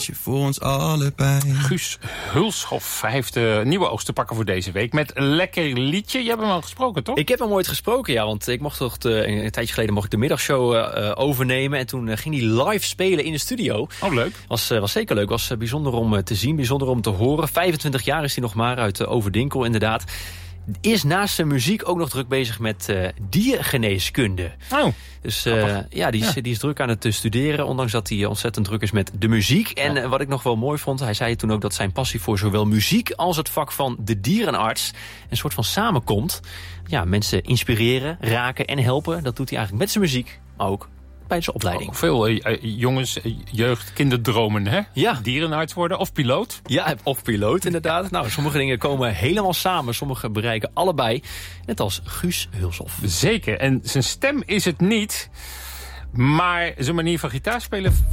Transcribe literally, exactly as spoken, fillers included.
cadeautje voor ons allebei. Guus Hulshoff heeft de nieuwe oogst te pakken voor deze week met een lekker liedje. Je hebt hem al gesproken, toch? Ik heb hem ooit gesproken, ja, want ik mocht toch de, een tijdje geleden mocht ik de middagshow uh, overnemen. En toen uh, ging hij live spelen in de studio. Oh, leuk. Was, uh, was zeker leuk, was uh, bijzonder om uh, te zien, bijzonder om te horen. vijfentwintig jaar is hij nog maar, uit uh, Overdinkel inderdaad. Is naast zijn muziek ook nog druk bezig met uh, diergeneeskunde. Oh, dus uh, ja, die is, ja, die is druk aan het studeren, ondanks dat hij ontzettend druk is met de muziek. En ja. uh, wat ik nog wel mooi vond, hij zei toen ook dat zijn passie voor zowel muziek als het vak van de dierenarts een soort van samenkomt. Ja, mensen inspireren, raken en helpen. Dat doet hij eigenlijk met zijn muziek, maar ook bij zijn opleiding. Oh, veel uh, jongens, uh, jeugd, kinderdromen, hè? Ja. Dierenarts worden of piloot. Ja, of piloot inderdaad. Nou, sommige dingen komen helemaal samen. Sommige bereiken allebei. Net als Guus Hulshoff. Zeker. En zijn stem is het niet. Maar zijn manier van gitaar spelen